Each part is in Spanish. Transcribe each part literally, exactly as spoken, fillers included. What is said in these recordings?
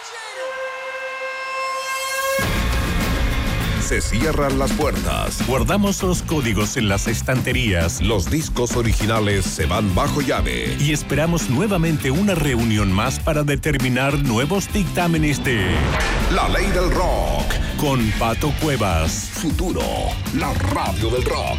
Se cierran las puertas. Guardamos los códigos en las estanterías. Los discos originales se van bajo llave. Y esperamos nuevamente una reunión más para determinar nuevos dictámenes de La Ley del Rock. Con Pato Cuevas. Futuro, la radio del rock.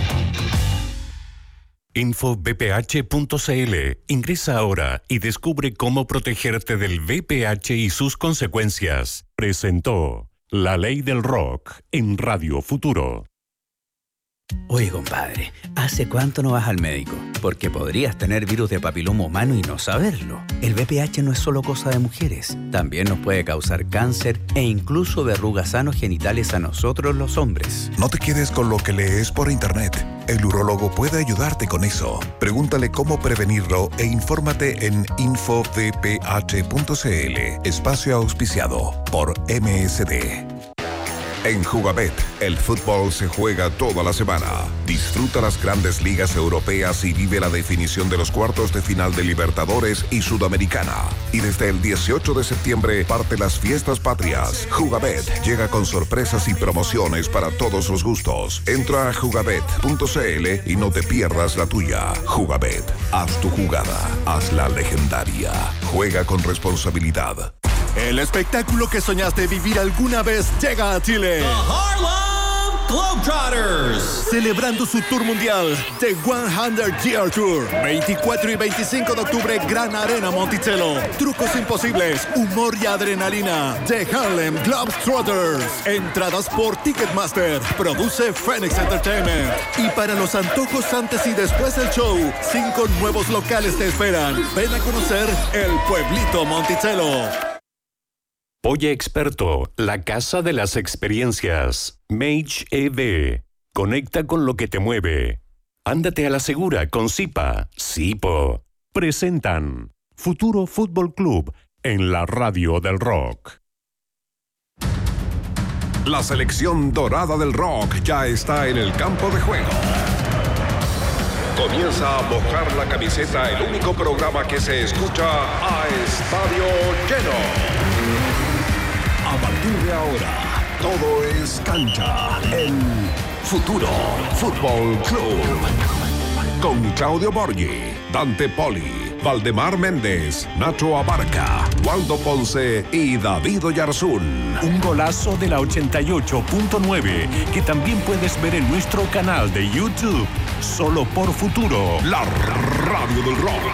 info b p h punto c l. Ingresa ahora y descubre cómo protegerte del V I H y sus consecuencias. Presentó La Ley del Rock en Radio Futuro. Oye, compadre, ¿hace cuánto no vas al médico? Porque podrías tener virus de papiloma humano y no saberlo. El V I H no es solo cosa de mujeres. También nos puede causar cáncer e incluso verrugas anogenitales a nosotros los hombres. No te quedes con lo que lees por internet. El urólogo puede ayudarte con eso. Pregúntale cómo prevenirlo e infórmate en info b p h punto c l. Espacio auspiciado por M S D. En Jugabet, el fútbol se juega toda la semana. Disfruta las grandes ligas europeas y vive la definición de los cuartos de final de Libertadores y Sudamericana. Y desde el dieciocho de septiembre parte las fiestas patrias. Jugabet llega con sorpresas y promociones para todos los gustos. Entra a jugabet punto c l y no te pierdas la tuya. Jugabet, haz tu jugada, hazla legendaria. Juega con responsabilidad. El espectáculo que soñaste vivir alguna vez llega a Chile. The Harlem Globetrotters. Celebrando su tour mundial, The cien Year Tour. veinticuatro y veinticinco de octubre, Gran Arena Monticello. Trucos imposibles, humor y adrenalina. The Harlem Globetrotters. Entradas por Ticketmaster. Produce Phoenix Entertainment. Y para los antojos antes y después del show, cinco nuevos locales te esperan. Ven a conocer el pueblito Monticello. Pollo Experto, la casa de las experiencias. Mage E V. Conecta con lo que te mueve. Ándate a la segura con Zipa. Zipo. Presentan Futuro Fútbol Club en la radio del rock. La selección dorada del rock ya está en el campo de juego. Comienza a mojar la camiseta, el único programa que se escucha a estadio lleno. A partir de ahora, todo es cancha en Futuro Fútbol Club. Con Claudio Borghi, Dante Poli, Valdemar Méndez, Nacho Abarca, Waldo Ponce y David Oyarzún. Un golazo de la ochenta y ocho punto nueve que también puedes ver en nuestro canal de YouTube. Solo por Futuro, la radio del rock.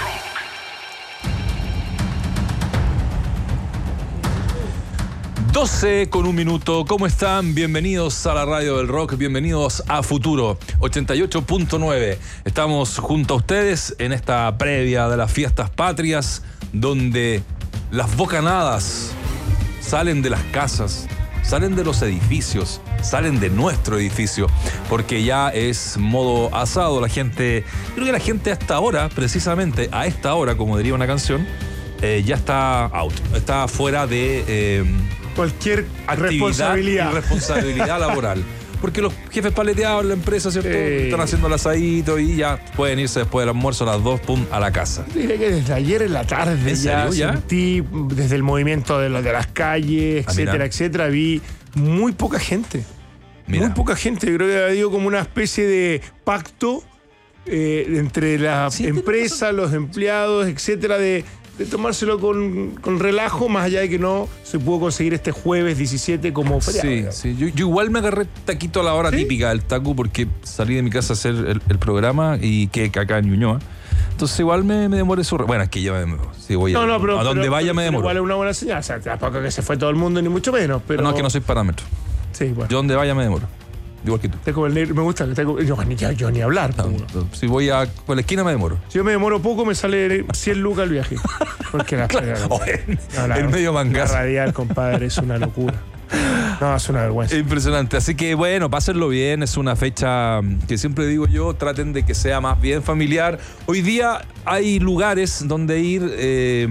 doce con un minuto, ¿cómo están? Bienvenidos a la radio del rock, bienvenidos a Futuro ochenta y ocho punto nueve. Estamos junto a ustedes en esta previa de las fiestas patrias, donde las bocanadas salen de las casas, salen de los edificios, salen de nuestro edificio, porque ya es modo asado. La gente, creo que la gente a esta hora, precisamente a esta hora, como diría una canción, eh, ya está out, está fuera de... Eh, cualquier actividad responsabilidad. y responsabilidad laboral. Porque los jefes paleteados en la empresa, ¿cierto? Eh. Están haciendo el asadito y ya pueden irse después del almuerzo a las dos, pum, a la casa. Diré que desde ayer en la tarde ¿En ya, serio, ya? sentí, desde el movimiento de, lo, de las calles, Ah, etcétera, mira. etcétera, vi muy poca gente. Mira. Muy poca gente. Creo que ha habido como una especie de pacto eh, entre la Sí, empresa, los empleados, etcétera, de... de tomárselo con, con relajo, más allá de que no se pudo conseguir este jueves diecisiete como feriado. Sí, digamos. sí. Yo, yo igual me agarré taquito a la hora ¿Sí? típica del tacu porque salí de mi casa a hacer el, el programa y quedé acá en Ñuñoa. Entonces igual me, me demoré su... Bueno, es que yo me, si voy No, a, no, pero, a donde pero- vaya pero me demoro. Igual es una buena señal. O sea, tampoco que se fue todo el mundo, ni mucho menos. Pero Pero no, es que no soy parámetro. Sí, bueno. Yo donde vaya me demoro. Igual que tú. Está como el negro, me gusta que está como- yo, ni, yo ni hablar. No, pues, uno. no, si voy a por la esquina me demoro. Si yo me demoro poco, me sale cien lucas el viaje. Porque la, la, Oh, en- no, la- en medio la mangazo. radial, compadre, es una locura. No, es una vergüenza. Impresionante. Así que bueno, pásenlo bien. Es una fecha que siempre digo yo, traten de que sea más bien familiar. Hoy día hay lugares donde ir eh,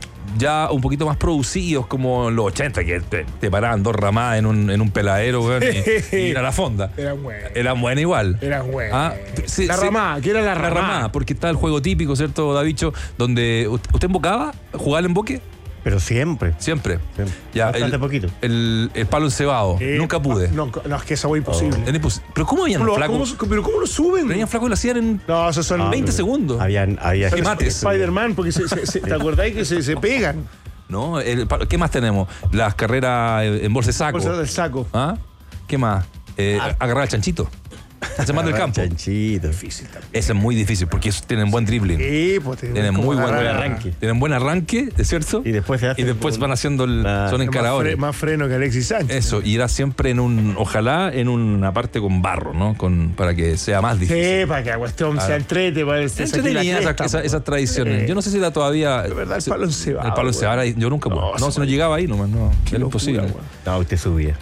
ya un poquito más producidos, como en los ochenta, que te, te paraban dos ramadas en un, en un peladero, weón, y, y ir a la fonda. Eran buenas. Eran buenas igual. Eran buenas. Ah, sí, la sí. ramada, ¿qué era la La ramada? ramada, porque está el juego típico, ¿cierto, Davicho? Donde usted embocaba, jugaba el emboque. Pero siempre. Siempre. siempre. Ya, Bastante el, poquito. El, el palo encebado. Eh, Nunca pude. No, no, es que esa fue imposible. Es impos- Pero ¿cómo venían ¿Cómo los lo- flacos? cómo- ¿Pero cómo lo suben? Venían flacos y lo hacían en No, esos son Ah, veinte pero- segundos. Habían, había ¿Qué gente- mates? Spider-Man, porque se, se, se- ¿te acordáis que se, se pegan? ¿No? El palo- ¿Qué más tenemos? Las carreras en bolsa de saco. Bolsa del saco. ¿Ah? ¿Qué más? Eh, agarrar al chanchito. Se manda el campo. Chanchito. Difícil también. Ese es muy difícil porque ellos tienen buen dribbling. Sí, pues te- Tienen como muy buen agarrar- arranque. Tienen buen arranque, ¿es cierto? Y después se hacen Y después con- van haciendo el. Ah, son Más, encaradores. fre- más freno que Alexis Sánchez. Eso, y era siempre en un. Ojalá en una parte con barro, ¿no? Con, para que sea más difícil. Sí, para que la cuestión Claro. se entrete, para que se saque la Entretenida esa- cresta, esa- po. esas tradiciones. Sí. Yo no sé si era todavía. De verdad, el se- palo encebado, El palo güey. encebado, yo nunca pude. No, No, se si no me- llegaba ahí nomás, no. Qué Era locura, imposible. güey. No, usted subía.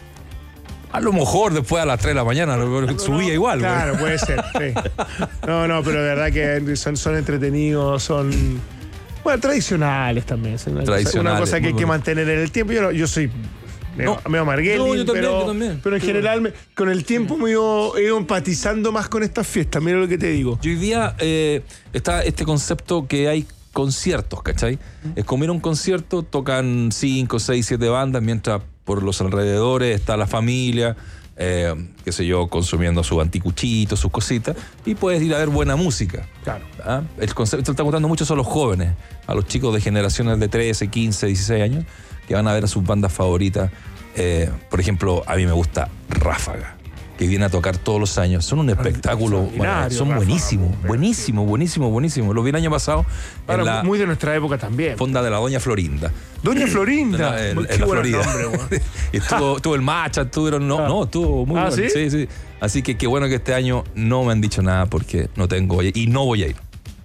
A lo mejor después a las tres de la mañana lo- subía igual, güey. Claro, puede ser. Sí. No, no, pero de verdad que son, son entretenidos, son. Bueno, tradicionales también. Son una, cosa, Tradicionales, una cosa que muy hay que bonito. mantener en el tiempo. Yo, no- yo soy medio, No. medio Marguelli, No, yo también, pero, yo también. pero en general me- con el tiempo me he ido, he ido empatizando más con estas fiestas. Mira lo que te digo. Y hoy día eh, está este concepto que hay conciertos, ¿cachai? Es como ir a un concierto, tocan cinco, seis, siete bandas, mientras por los alrededores está la familia, eh, qué sé yo, consumiendo sus anticuchitos, sus cositas, y puedes ir a ver buena música. Claro. ¿Ah? El concepto que está gustando mucho son los jóvenes, a los chicos de generaciones de trece, quince, dieciséis años, que van a ver a sus bandas favoritas. Eh, por ejemplo, a mí me gusta Ráfaga, que viene a tocar todos los años. Son un espectáculo, bueno, extraordinario, son Ráfaga, buenísimos, hombre. buenísimo, buenísimo, buenísimo. Lo vi el año pasado en Ahora, la muy de nuestra época también. fonda de la Doña Florinda. Doña Florinda. En, Muy- en qué la buen Florida. nombre, güey. Y estuvo, estuvo el Macha, estuvieron. No, Ah. no, estuvo muy Ah, bueno. ¿sí? sí, sí. Así que qué bueno que este año no me han dicho nada porque no tengo y no voy a ir.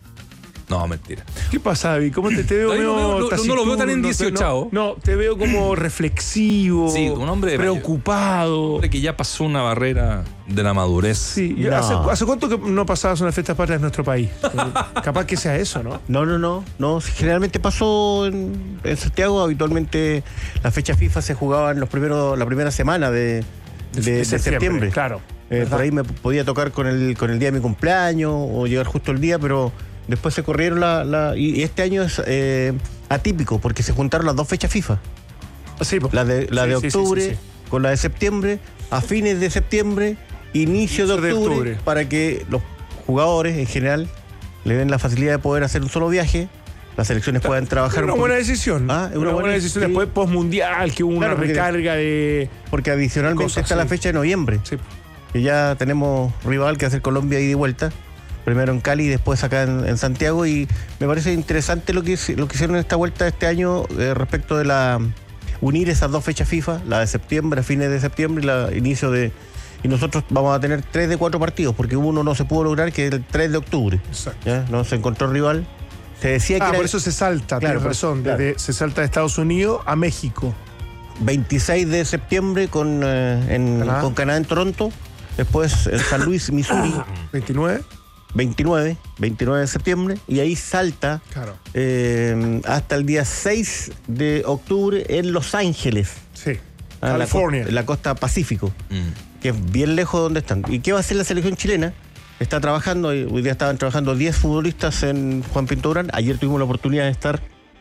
No, mentira. ¿Qué pasa, David? ¿Cómo te, te veo? Ahí no medio veo- no- no lo veo taciturno, tan no te- endieciochado. No, no, te veo como reflexivo. Sí, un hombre preocupado. Hombre, que ya pasó una barrera de la madurez. Sí, y No. ¿hace, ¿hace cuánto que no pasabas unas fiestas patrias en nuestro país? Capaz que sea eso, ¿no? No, no, no. no generalmente pasó en, en Santiago. Habitualmente las fechas FIFA se jugaban los primeros, la primera semana de, de- de septiembre. Claro. Eh, ¿verdad? por ahí me podía tocar con el, con el día de mi cumpleaños o llegar justo el día, pero después se corrieron la... la- y, y este año es eh, atípico porque se juntaron las dos fechas FIFA. Sí, po. La de, la Sí, de sí, sí, octubre sí, sí. con la de septiembre, a fines de septiembre, inicio de Inicio de octubre, octubre. para que los jugadores en general le den la facilidad de poder hacer un solo viaje, las selecciones puedan trabajar Es una un buena poquito. decisión. Ah, es una, una buena buena- decisión sí. después post-mundial, que hubo una Claro, porque- recarga de. Porque adicionalmente cosas, está la sí. fecha de noviembre, Sí. que ya tenemos rival que hacer Colombia ida y vuelta. Primero en Cali y después acá en, en Santiago. Y me parece interesante lo que, hice- lo que hicieron en esta vuelta este año eh, respecto de la unir esas dos fechas FIFA, la de septiembre, a fines de septiembre y la inicio de... Y nosotros vamos a tener tres de cuatro partidos, porque uno no se pudo lograr, que es el tres de octubre. Exacto. ¿Ya? No se encontró rival. Se decía que Ah, era por eso se salta, Claro, tienes por- razón. claro. Desde- se salta de Estados Unidos a México. veintiséis de septiembre con, eh, en, Canadá. con Canadá en Toronto. Después en San Luis, Missouri, veintinueve. veintinueve, veintinueve de septiembre. Y ahí salta Claro. eh, hasta el día seis de octubre en Los Ángeles, Sí. ah, en la co- California. en la costa Pacífico, Mm. que es bien lejos de donde están. ¿Y qué va a hacer la selección chilena? Está trabajando, hoy hoy día estaban trabajando diez futbolistas en Juan Pinto Durán. Ayer tuvimos la oportunidad de estar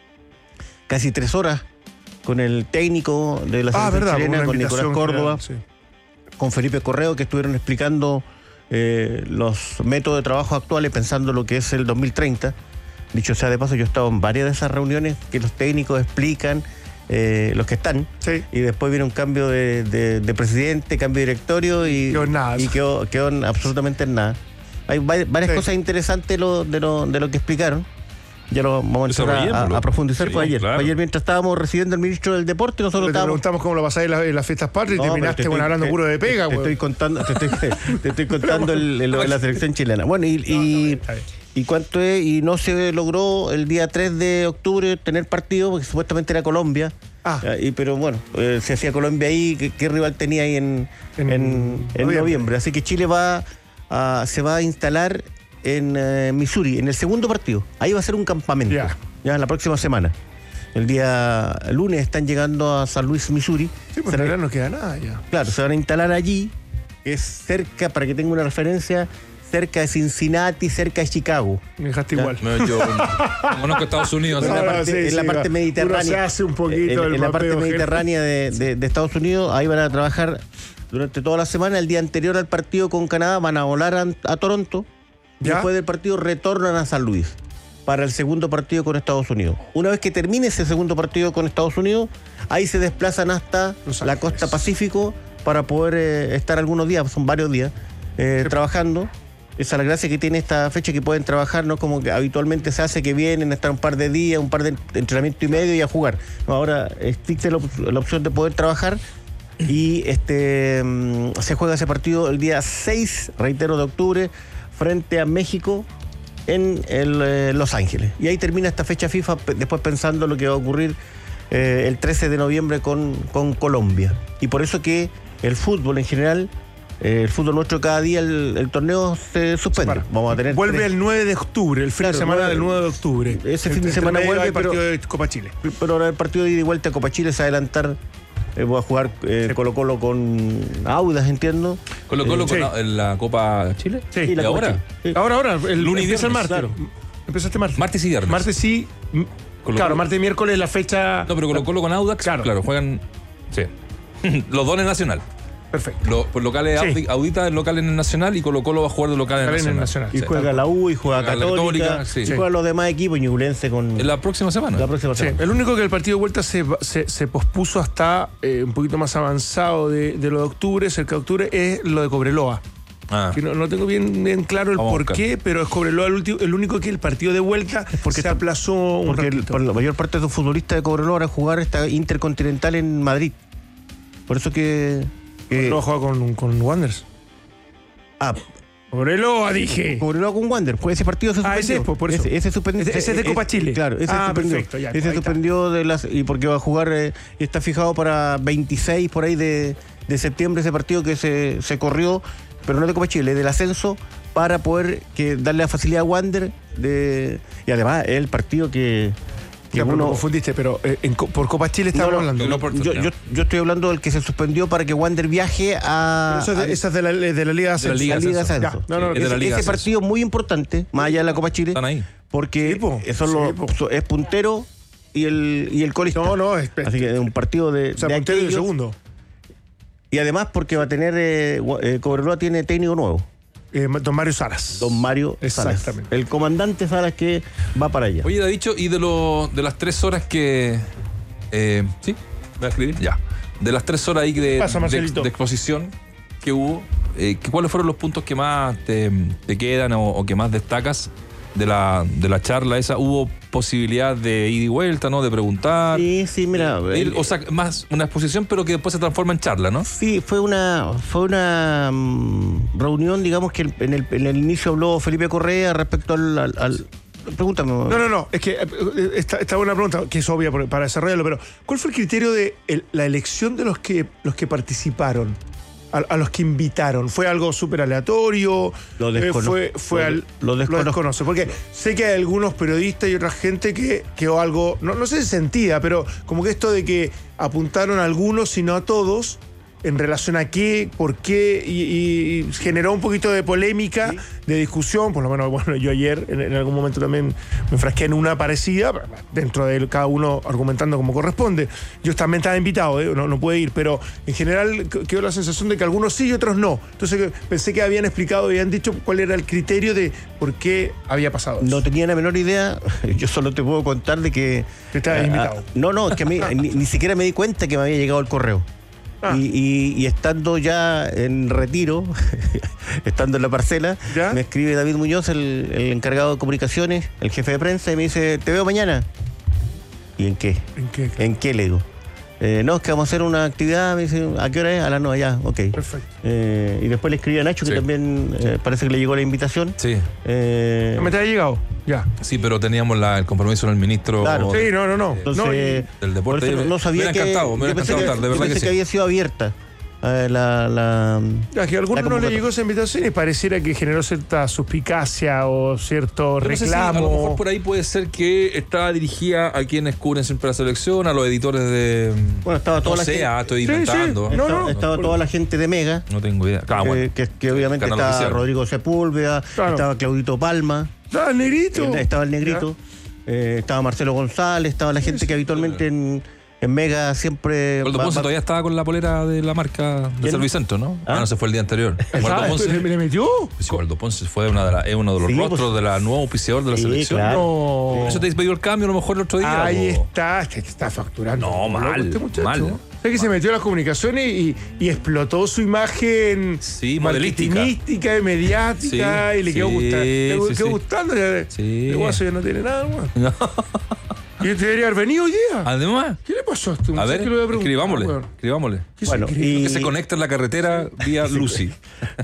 casi tres horas con el técnico de la Ah, selección verdad. chilena, una con Nicolás invitación Córdoba, general, sí. con Felipe Correo, que estuvieron explicando eh, los métodos de trabajo actuales, pensando lo que es el dos mil treinta. Dicho sea de paso, yo he estado en varias de esas reuniones que los técnicos explican, eh, los que están, Sí. y después viene un cambio de, de- de presidente, cambio de directorio y Quedó en nada. y quedó, quedó en absolutamente en nada. Hay va- varias Sí. cosas interesantes lo- de, lo, de lo que explicaron. Ya lo vamos a empezar a, Desarrollémoslo. a- a profundizar. Sí, fue ayer. claro. Fue ayer mientras estábamos recibiendo al ministro del Deporte, nosotros Te estábamos... preguntamos cómo lo pasáis en, la- en las fiestas patrias y No, pero terminaste te bueno, estoy- hablando te- puro de pega, te, te güey. estoy contando, te estoy, te estoy contando el- el- lo de la selección chilena. Bueno, y, y, está bien. y cuánto es, y no se logró el día tres de octubre tener partido, porque supuestamente era Colombia. Ah. Eh, y, pero bueno, eh, se hacía Colombia ahí, ¿qué, qué rival tenía ahí en, En en, en noviembre. noviembre? Así que Chile va a, se va a instalar en eh, Missouri, en el segundo partido. Ahí va a ser un campamento. Ya. Ya, la próxima semana. El día lunes están llegando a San Luis, Missouri. Sí, pues Se en re- realidad no queda nada ya. Claro, se van a instalar allí, que es cerca, para que tenga una referencia, cerca de Cincinnati, cerca de Chicago. Me dejaste Ya. igual. No, yo conozco Estados Unidos. En la Ahora parte, sí, en sí, la parte va. mediterránea. Uno se hace un poquito en, el en la parte mapeo, mediterránea de, de- de Estados Unidos, ahí van a trabajar durante toda la semana. El día anterior al partido con Canadá van a volar a, a Toronto. ¿Ya? Después del partido retornan a San Luis para el segundo partido con Estados Unidos. Una vez que termine ese segundo partido con Estados Unidos, ahí se desplazan hasta Los la Ángeles. costa Pacífico para poder eh, estar algunos días, son varios días, eh, trabajando. Esa es la gracia que tiene esta fecha, que pueden trabajar, no como que habitualmente se hace, que vienen a estar un par de días, un par de entrenamiento y medio y a jugar. No, ahora existe la, op- la opción de poder trabajar y este mm, se juega ese partido el día seis, reitero, de octubre, frente a México en el, eh, Los Ángeles. Y ahí termina esta fecha FIFA, pe- después pensando lo que va a ocurrir eh, el trece de noviembre con, con Colombia. Y por eso que el fútbol en general, eh, el fútbol nuestro, cada día el, el torneo se suspende. Para. Vamos a tener Vuelve tres- el nueve de octubre, el fin Claro, de semana nueve- del nueve de octubre. ese fin de Entre semana medio vuelve, hay partido pero- de Copa Chile. Pero ahora el partido de ida y vuelta a Copa Chile se va a adelantar. Eh, voy a jugar eh, Sí. Colo Colo con Audas, entiendo. Colo Colo Eh, con sí. la- en la Copa Chile. Sí. y la ¿Y Copa ahora? Chile. Sí. Ahora, ahora, el Lunes y empieza el viernes, martes. claro. Empieza este martes. Martes y viernes. Martes sí. m- Colo- claro, martes y miércoles la fecha. No, pero Colo Colo con Audax, Claro. claro, juegan. Sí. Los dos en el Nacional. Perfecto. Lo, por locales Sí. Audi- Audita el local en el Nacional y Colo Colo va a jugar de local en el Local en Nacional. el Nacional. Y Sí. juega la U y juega Juega la Católica, Católica, sí. y Sí. juega los demás equipos, Ñublense con En la próxima semana. la próxima Sí, semana. el único que el partido de vuelta se, se, se pospuso hasta eh, un poquito más avanzado de, de lo de octubre, cerca de octubre, es lo de Cobreloa. Ah. Que no, no tengo bien, bien claro el Vamos a por buscar. qué, pero es Cobreloa el, último, el único que el partido de vuelta porque se está- aplazó un Porque el- ratito. por la mayor parte de los futbolistas de Cobreloa van a jugar esta Intercontinental en Madrid. Por eso que... que- No juega con, con Wanderers. ah, Cobreloa, dije. Cobreloa con Wander, pues ese partido se Ah, suspendió. ese es, pues, por eso. Ese, ese suspendió. Ese- ese es de Copa Chile. Claro, ese Ah, suspendió. perfecto, ya, ese ahí está. suspendió de las... Y porque va a jugar, eh, está fijado para veintiséis por ahí de, de septiembre ese partido que se, se corrió, pero no de Copa Chile, del ascenso, para poder que darle la facilidad a Wander de... Y además es el partido que... que Ya, pero uno- me confundiste, pero eh, en co- por Copa Chile estábamos No, no, hablando. yo ¿no? no por- yo, ya. yo, yo estoy hablando del que se suspendió para que Wander viaje a... Pero eso es de, a- esa es de la, de la Liga de De la Ascenso. Liga la Liga de Ascenso. Ascenso. Ya, no, no, Sí, es de la ese Liga ese Ascenso. partido muy importante, más allá de la Copa Chile, Están ahí. porque Sí, po. son Sí, los- po. so- es puntero y el, y el colista. No, no, es, Así que es un partido de, o sea, de puntero y el aquellos. segundo. Y además porque va a tener, eh, Gua- eh, Cobreloa tiene técnico nuevo, Eh, don Mario Salas. don Mario Salas. Exactamente. El comandante Salas que va para allá. Oye, Davicho, y de, lo, de las tres horas que. Eh, ¿Sí? ¿Voy a escribir? Ya. De las tres horas ahí de, Pasa, de, Marcelito. de exposición que hubo, eh, ¿qué- ¿cuáles fueron los puntos que más te, te quedan o, o que más destacas de la, de la charla esa? ¿Hubo posibilidad de ir y vuelta, ¿no? De preguntar. Sí, sí, mira. Ir- el- o sea, más una exposición, pero que después se transforma en charla, ¿no? Sí, fue una fue una mm, reunión, digamos que en el, en el inicio habló Felipe Correa respecto al... al- al- pregúntame. No, no, no, es que eh, esta, esta buena pregunta, que es obvia por- para desarrollarlo, pero ¿cuál fue el criterio de el- la elección de los que, los que participaron? A, a los que invitaron. ¿Fue algo súper aleatorio? Lo Eh, desconozco. fue, fue Lo- al- lo desconozco. desconoce. Porque sé que hay algunos periodistas y otra gente que quedó algo, no, no sé si sentía, pero como que esto de que apuntaron a algunos y no a todos, en relación a qué, por qué, y, y generó un poquito de polémica, de discusión, por lo menos, bueno, yo ayer en, en algún momento también me enfrasqué en una parecida, dentro de cada uno argumentando como corresponde. Yo también estaba invitado, ¿eh? no, no pude ir, pero en general qu- quedó la sensación de que algunos sí y otros no. Entonces que- pensé que habían explicado y habían dicho cuál era el criterio de por qué había pasado eso. No tenía la menor idea, yo solo te puedo contar de que... Que estabas ah, invitado. ah, no, no, es que a mí ni, ni siquiera me di cuenta que me había llegado el correo. Ah. Y, y- y estando ya en retiro, estando en la parcela, ¿Ya? me escribe David Muñoz, el, el encargado de comunicaciones, el jefe de prensa, y me dice, te veo mañana. ¿Y en qué? ¿En qué? ¿En qué le digo? Eh, no, es que vamos a hacer una actividad, me dice, ¿a qué hora es? A las nueve, ya, ok. Perfecto. Eh, y después le escribí a Nacho, que Sí. también eh, parece que le llegó la invitación. Sí. Eh, ¿Me te había llegado? Ya. Sí, pero teníamos la- el compromiso con el ministro Claro. Sí, no, no, no. Entonces, No, y- del por deporte. eso no, no sabía me hubiera que... encantado, me yo hubiera pensé encantado que, estar, de yo verdad que pensé sí. que había sido abierta. eh, la, la, Es que a algunos la no le convocatoria. llegó esa invitación y pareciera que generó cierta suspicacia o cierto Yo no sé si reclamo. a lo mejor por ahí puede ser que estaba dirigida a quienes cubren siempre la selección, a los editores de. Bueno, estaba toda no la sé, gente- ah, estoy Sí, sí. inventando. No, estaba, no. estaba toda la gente de Mega, No tengo idea. Claro, que, bueno. que, que obviamente Canal estaba oficial. Rodrigo Sepúlveda, Claro. estaba Claudito Palma, Ah, el negrito. eh, estaba el Negrito, eh, estaba Marcelo González, estaba la gente que habitualmente en, en Mega siempre... Goldo va- Ponce va- todavía estaba con la polera de la marca de ¿Quién? San Vicente, ¿no? ¿Ah? Ah, no, se fue el día anterior. Ah, Goldo Ponce. ¿le, le metió? Sí, Goldo Ponce fue una de la- es uno de los Sí, rostros pues. de la nueva auspiciador de la Sí, selección. claro. No. Por eso te pidió el cambio a lo mejor el otro día. Ahí po. está, este que está facturando. No, Loco, mal, este muchacho. mal. Es que se metió en las comunicaciones y, y explotó su imagen Sí, modelística. marketingística y mediática Sí, y le quedó sí, gustando. Le sí, quedó sí. gustando. ya- Sí. El guaso ya no tiene nada más. No. Y este debería haber venido hoy día. Además, ¿Qué le pasó a este a muchacho? ver, ¿Qué le voy a preguntar, escribámosle. weón? Escribámosle. ¿Qué se Bueno, cree? y- Que se conecta en la carretera vía Lucy.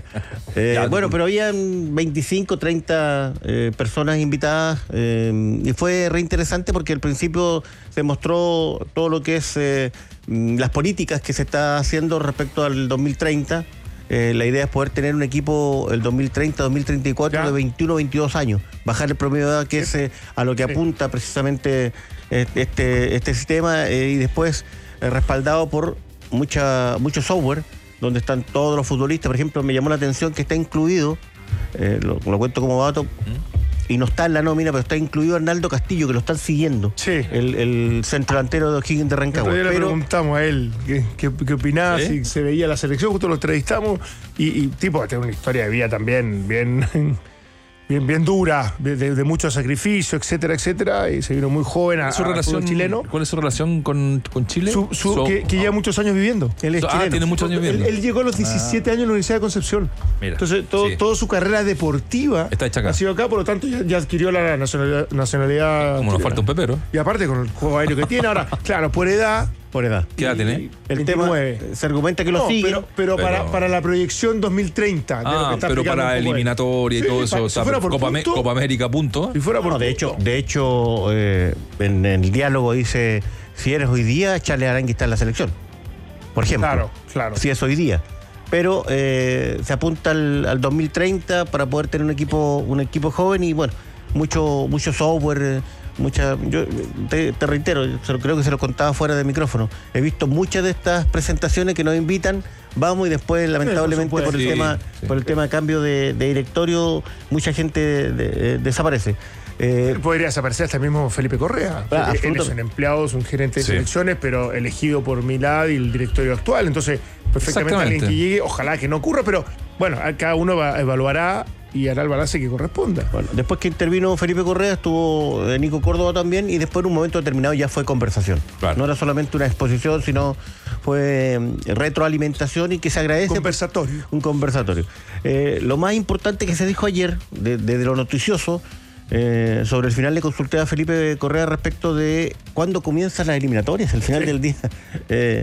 Eh, Ya, bueno, tú- pero habían veinticinco, treinta eh, personas invitadas eh, y fue re interesante porque al principio se mostró todo lo que es eh, mm, las políticas que se está haciendo respecto al dos mil treinta. Eh, la idea es poder tener un equipo el dos mil treinta, dos mil treinta y cuatro Ya. de veintiuno, veintidós años, bajar el promedio de edad, que es eh, a lo que Sí. apunta precisamente eh, este, este sistema eh, y después eh, respaldado por mucha, mucho software donde están todos los futbolistas. Por ejemplo, me llamó la atención que está incluido, eh, lo, lo cuento como dato, y no está en la nómina, pero está incluido Arnaldo Castillo, que lo están siguiendo, Sí. el, el centrodelantero de O'Higgins de El Rancagua. otro día le Pero preguntamos a él qué, qué, qué opinaba, ¿Sí? si se veía la selección, justo lo entrevistamos y, y tipo, tiene una historia de vida también bien, bien, bien dura, de, de- de mucho sacrificio, etcétera, etcétera, y se vino muy joven a, ¿Su al relación fútbol chileno. ¿Cuál es su relación con, con Chile? Su- su- So- que, que lleva muchos años viviendo. él es Ah, chileno. tiene muchos años Él, viviendo. él llegó a los diecisiete años a la Universidad de Concepción. Mira, Entonces, todo, sí. toda su carrera deportiva Está hecha acá. ha sido acá, por lo tanto, ya, ya adquirió la nacionalidad. nacionalidad Como nos chilena. falta un pepero. Y aparte, con el juego aéreo que tiene ahora, claro, por edad. por edad. ¿Qué edad tiene? El veintinueve. tema se argumenta que lo No, sigue. pero, pero, Pero- Para, para la proyección dos mil treinta. de lo que Ah, está pero explicando para un poco él. eliminatoria y Sí, todo pa- eso. si o sea, fuera por Copa, Amé- punto- Copa América, punto. Si fuera por No, de hecho, de hecho eh, en, en el diálogo dice, si eres hoy día, Charles Arangui está en la selección. Por ejemplo. Claro, claro. Si es hoy día. Pero eh, se apunta al, al dos mil treinta para poder tener un equipo un equipo joven y bueno, mucho mucho software, eh, mucha yo te, te reitero, se lo- creo que se lo contaba fuera de micrófono. He visto muchas de estas presentaciones que nos invitan, vamos y después lamentablemente supuesto. por el Sí, tema sí. por el tema de cambio de, de directorio mucha gente de- eh, desaparece. Eh, Podría desaparecer hasta el mismo Felipe Correa. Ah, Él es absolutamente. un empleado, es un gerente de Sí. selecciones, pero elegido por Milad y el directorio actual. Entonces, perfectamente alguien Exactamente. que llegue, ojalá que no ocurra, pero bueno, a- cada uno va- evaluará y hará el balance que corresponda. Bueno, después que intervino Felipe Correa, estuvo eh, Nico Córdoba también, y después en un momento determinado ya fue conversación. Claro. No era solamente una exposición, sino fue mm, retroalimentación y que se agradece. Conversatorio. Un conversatorio. Eh, lo más importante que se dijo ayer, de, de- de lo noticioso, eh, sobre el final le consulté a Felipe Correa respecto de cuándo comienzan las eliminatorias, el final del día. Eh,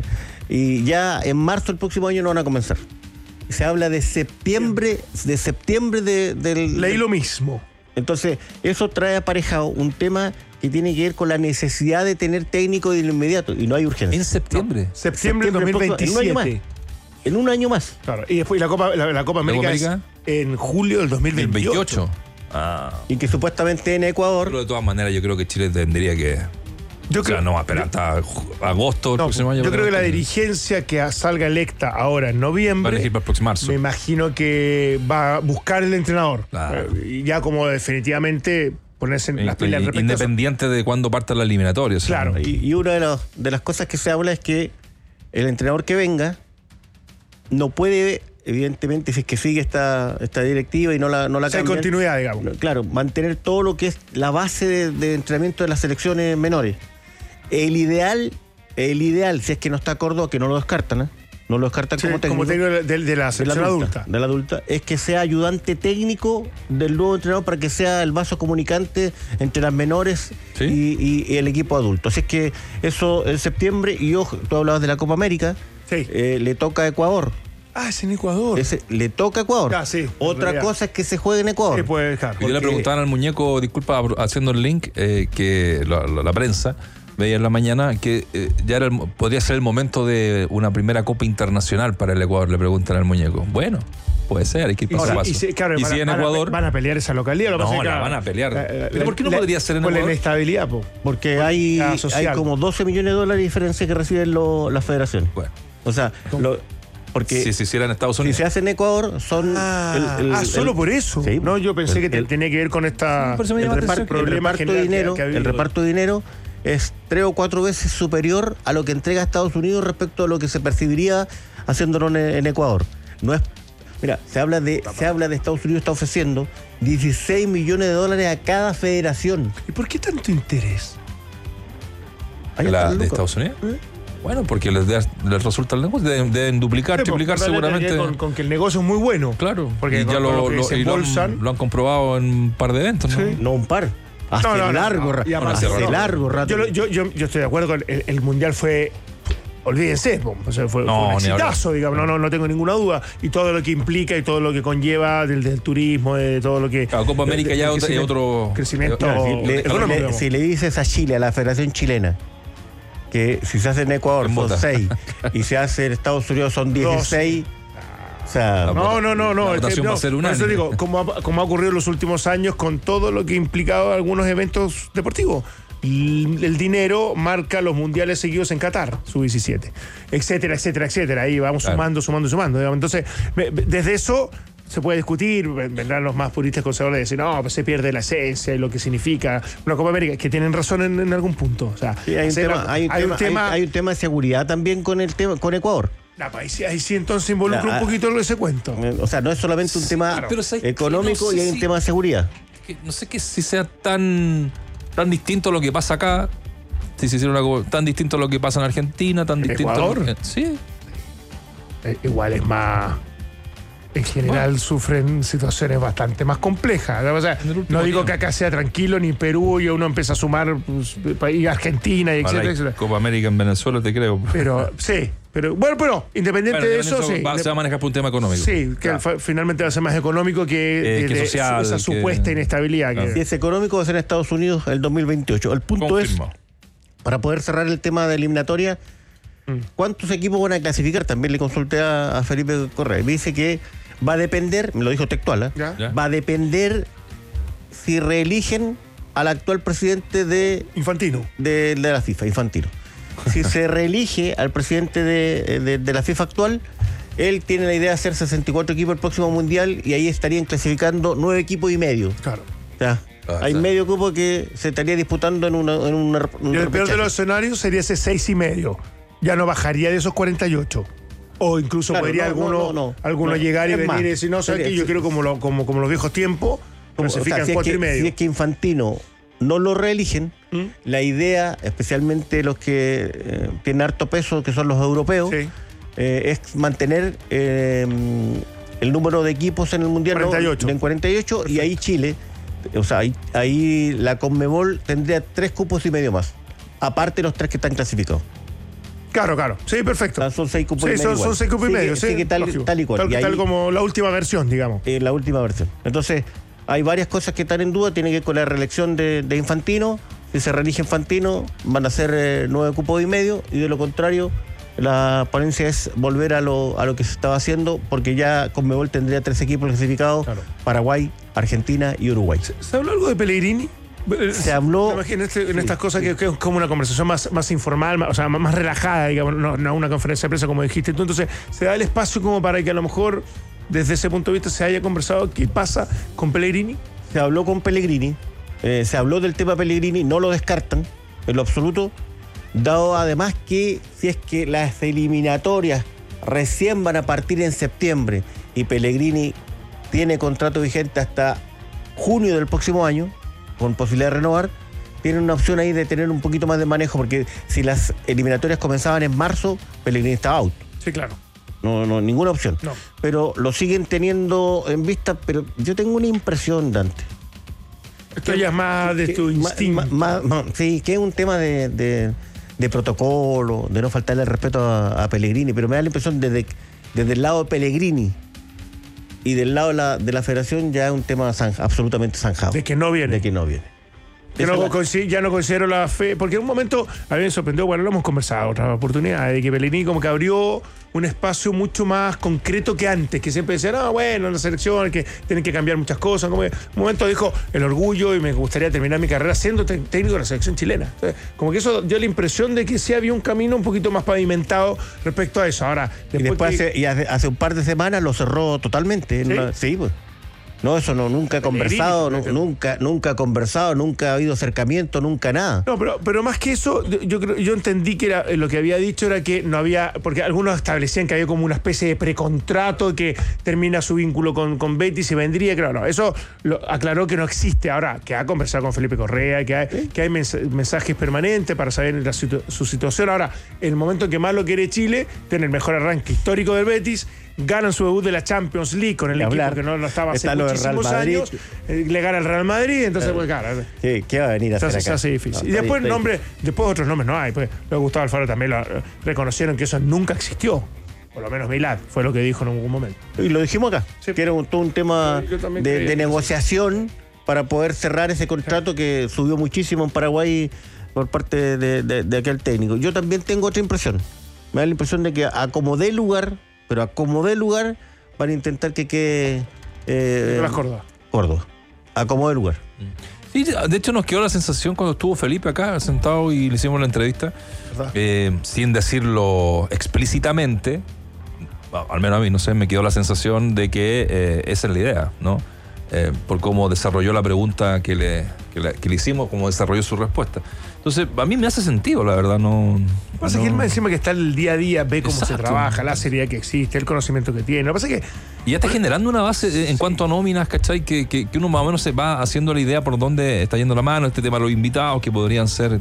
y ya en marzo del próximo año no van a comenzar. Se habla de septiembre, de septiembre de, del... Leí lo mismo. Entonces, eso trae aparejado un tema que tiene que ver con la necesidad de tener técnico de lo inmediato, y no hay urgencia. En septiembre. Septiembre de dos mil Septiembre, en un año veintisiete. En un año más. Claro. Y después la Copa, la, la Copa América, América? es en julio del dos mil El veintiocho. veintiocho. Ah. Y que supuestamente en Ecuador... Pero de todas maneras, yo creo que Chile tendría que. Yo o sea, creo- no va a esperar hasta ju- agosto del No, próximo año. yo para creo que la tener- dirigencia que salga electa ahora en Va a noviembre, elegir para el próximo marzo. me imagino que va a buscar el entrenador. Claro. Eh, Y ya como definitivamente ponerse en las pilas al respecto. Independiente de cuándo parta la eliminatoria. o sea, Claro. Y, y una de, los- de las cosas que se habla es que el entrenador que venga no puede, evidentemente, si es que sigue esta, esta directiva y no la, no la O sea, hay cambian, continuidad, digamos. claro, mantener todo lo que es la base de, de entrenamiento de las selecciones menores. El ideal, el ideal, si es que no está Córdoba, que no lo descartan, ¿eh? No lo descartan Sí, como técnico. como técnico de, de- de la de la selección adulta. De la adulta, es que sea ayudante técnico del nuevo entrenador para que sea el vaso comunicante entre las menores ¿Sí? y, y el equipo adulto. Así es que eso en septiembre, y ojo, tú hablabas de la Copa América, Sí. eh, le toca a Ecuador. Ah, es en Ecuador. Ese, le toca a Ecuador. Ah, sí, en Otra realidad. cosa es que se juegue en Ecuador. Sí, puede dejar. Yo le porque- preguntaban al muñeco, disculpa, haciendo el link, eh, que la, la- la prensa, veía en la mañana que eh, ya era el, podría ser el momento de una primera Copa Internacional para el Ecuador, le preguntan al muñeco. Bueno, puede ser, hay que ir paso a paso. Y si, claro, y van, si en van Ecuador... A, van a pelear esa localidad. Lo no, pasa la que, van a pelear. La, ¿Pero por qué no la, podría ser en Ecuador? Por la inestabilidad, po. Porque hay, hay como doce millones de dólares de diferencia que reciben lo, las federaciones. Bueno. O sea, lo, porque si se hiciera en Estados Unidos. Si se hace en Ecuador, son... Ah, el, el, ah solo el, por eso. Sí, no, yo pensé el, que el, tenía que ver con esta... El, el, repart, el reparto de dinero, que, que el reparto de dinero es tres o cuatro veces superior a lo que entrega Estados Unidos respecto a lo que se percibiría haciéndolo en, en Ecuador. No es... Mira, se habla de se habla de Estados Unidos está ofreciendo dieciséis millones de dólares a cada federación. ¿Y por qué tanto interés? ¿La de Estados Unidos? ¿Eh? Bueno, porque les, de, les resulta el negocio. Deben, deben duplicar, sí, triplicar seguramente. Con, con que el negocio es muy bueno. Claro. Porque y con, ya lo, lo, lo, y lo, han, lo han comprobado en un par de eventos, ¿no? Sí. No un par. Hace no, no, largo, no, rato. No, hace no, largo rato. Yo, yo, yo, yo estoy de acuerdo con el, el Mundial fue... Olvídense, o sea, fue, no, fue un exitazo, digamos, no, no, no tengo ninguna duda. Y todo lo que implica y todo lo que conlleva del, del turismo, de todo lo que... Claro, Copa América de, de, ya es otro, otro... Crecimiento... Claro, si, le, le, si le dices a Chile, a la Federación Chilena, que si se hace en Ecuador en son seis y se hace en Estados Unidos son dieciséis... O sea, no, no, no, no. La votación no, va a ser unánime. Por eso digo, como ha, como ha ocurrido en los últimos años con todo lo que ha implicado algunos eventos deportivos. El dinero marca los mundiales seguidos en Qatar, sub diecisiete, etcétera, etcétera, etcétera. Ahí vamos claro. sumando, sumando, sumando. Entonces, desde eso se puede discutir, vendrán los más puristas conservadores y decir, no, pues se pierde la esencia y lo que significa una Copa América, que tienen razón en, en algún punto. O sea, sí, hay, un tema, hay, un hay, tema, un tema, hay, hay un tema de seguridad también con el tema con Ecuador. La país, ahí sí entonces involucra la, un poquito ese cuento. O sea, no es solamente un tema claro. económico no sé y hay un si, tema de seguridad. Que no sé que si sea tan... tan distinto a lo que pasa acá, si se hiciera una, tan distinto a lo que pasa en Argentina, tan ¿En distinto Ecuador? A lo, sí. Eh, igual es más... En general bueno. sufren situaciones bastante más complejas. O sea, no digo tiempo. que acá sea tranquilo, ni Perú, y uno empieza a sumar pues, y Argentina, y etcétera, etcétera. Copa América en Venezuela, te creo. Pero, sí. Pero, bueno, pero independiente bueno, de eso, eso sí. Va, se va a manejar por un tema económico. Sí, que claro. finalmente va a ser más económico que, eh, que de, social, esa que, supuesta inestabilidad. Claro. Que... Si es económico, va a ser en Estados Unidos el dos mil veintiocho. El punto Confirmo. es, para poder cerrar el tema de eliminatoria, mm. ¿cuántos equipos van a clasificar? También le consulté a, a Felipe Correa. Me dice que va a depender, me lo dijo textual, ¿eh? ¿Ya? ¿Ya? va a depender si reeligen al actual presidente de... Infantino. De, de la FIFA, Infantino. Si se reelige al presidente de, de, de la FIFA actual, él tiene la idea de hacer sesenta y cuatro equipos el próximo Mundial y ahí estarían clasificando nueve equipos y medio. Claro. O sea, ah, hay claro. medio cupo que se estaría disputando en una... En una un y el peor de los escenarios sería ese seis y medio. Ya no bajaría de esos cuarenta y ocho. O incluso claro, podría no, alguno, no, no, no. alguno no, llegar y venir más. y decir, no, ¿sabes qué? Yo quiero como, lo, como, como los viejos tiempos, clasifican o sea, si cuatro es que, y medio. Si es que Infantino no lo reeligen, ¿Mm? la idea, especialmente los que eh, tienen harto peso, que son los europeos, sí. eh, es mantener eh, el número de equipos en el Mundial cuarenta y ocho. ¿no? en cuarenta y ocho, y ahí Chile, o sea, ahí, ahí la Conmebol tendría tres cupos y medio más, aparte de los tres que están clasificados. Claro, claro. Sí, perfecto. O sea, son seis cupos sí, y medio. Son, son seis cupos y medio, sí. sí que tal, tal y cual. Tal, y ahí, tal como la última versión, digamos. Eh, la última versión. Entonces, hay varias cosas que están en duda. Tiene que ver con la reelección de, de Infantino. Si se reelige Infantino, van a ser eh, nueve cupos y medio. Y de lo contrario, la ponencia es volver a lo, a lo que se estaba haciendo, porque ya Conmebol tendría tres equipos clasificados: claro. Paraguay, Argentina y Uruguay. ¿Se, ¿se habló algo de Pellegrini? Se habló. Me imagino este, en estas sí, cosas sí. que, que es como una conversación más, más informal, más, o sea, más, más relajada, digamos, no, no una conferencia de prensa como dijiste tú. Entonces, se da el espacio como para que a lo mejor, desde ese punto de vista, se haya conversado qué pasa con Pellegrini. Se habló con Pellegrini, eh, se habló del tema Pellegrini, no lo descartan en lo absoluto, dado además que si es que las eliminatorias recién van a partir en septiembre y Pellegrini tiene contrato vigente hasta junio del próximo año, con posibilidad de renovar, tienen una opción ahí de tener un poquito más de manejo, porque si las eliminatorias comenzaban en marzo, Pellegrini estaba out. Sí, claro. No, no, ninguna opción. No. Pero lo siguen teniendo en vista, pero yo tengo una impresión, Dante. Esto que, ya es más de que, tu instinto. Ma, ma, ma, sí, que es un tema de, de, de protocolo, de no faltarle el respeto a, a Pellegrini, pero me da la impresión desde, desde el lado de Pellegrini y del lado de la, de la federación ya es un tema zanja, absolutamente zanjado. De que no viene. De que no viene. Que no consi- ya no considero la fe, porque en un momento a mí me sorprendió, bueno, lo hemos conversado otra oportunidad, de que Pellegrini como que abrió un espacio mucho más concreto que antes, que siempre decía, no, bueno, la selección, que tienen que cambiar muchas cosas. Como que en un momento dijo el orgullo y me gustaría terminar mi carrera siendo te- técnico de la selección chilena. Entonces, como que eso dio la impresión de que sí había un camino un poquito más pavimentado respecto a eso. Ahora, Y después después que- hace, y hace, hace un par de semanas lo cerró totalmente. ¿Sí? No, sí, pues. No, eso no, nunca he conversado, Pellegrini, nu- nunca, nunca he conversado, nunca ha habido acercamiento, nunca nada. No, pero, pero más que eso, yo creo, yo entendí que era, eh, lo que había dicho era que no había, porque algunos establecían que había como una especie de precontrato que termina su vínculo con, con Betis y vendría, claro, no, eso lo aclaró que no existe. Ahora, que ha conversado con Felipe Correa, que hay, ¿Sí? que hay mens- mensajes permanentes para saber la situ- su situación. Ahora, el momento en que más lo quiere Chile, tiene el mejor arranque histórico del Betis, ganan su debut de la Champions League con el De equipo hablar. que no lo estaba hace Está lo del muchísimos Real Madrid. años, eh, le gana el Real Madrid, entonces, pues claro. ¿Qué, qué va a venir a Se hacer hace, acá? se hace difícil. No, y después está nombre, después otros nombres no hay. Pues lo Gustavo Alfaro también lo, reconocieron que eso nunca existió. Por lo menos Milad fue lo que dijo en algún momento. Y lo dijimos acá, Sí. que era un, todo un tema Yo también de, creía de que negociación para poder cerrar ese contrato que subió muchísimo en Paraguay por parte de, de, de aquel técnico. Yo también tengo otra impresión. Me da la impresión de que acomodé lugar, pero acomodé lugar para intentar que quede eh, Nicolás Córdoba. Córdoba. Acomodé lugar. Sí, de hecho nos quedó la sensación cuando estuvo Felipe acá sentado y le hicimos la entrevista, eh, sin decirlo explícitamente, al menos a mí, no sé, me quedó la sensación de que eh, esa es la idea, ¿no? Eh, por cómo desarrolló la pregunta que le, que le, que le hicimos, cómo desarrolló su respuesta. Entonces, a mí me hace sentido, la verdad, no... Pasa no... que él más encima que está el día a día, ve cómo Exacto. se trabaja, la seriedad que existe, el conocimiento que tiene. Lo que pasa es que Y ya está generando una base en cuanto a nóminas, ¿cachai? Que, que, que uno más o menos se va haciendo la idea por dónde está yendo la mano, este tema de los invitados que podrían ser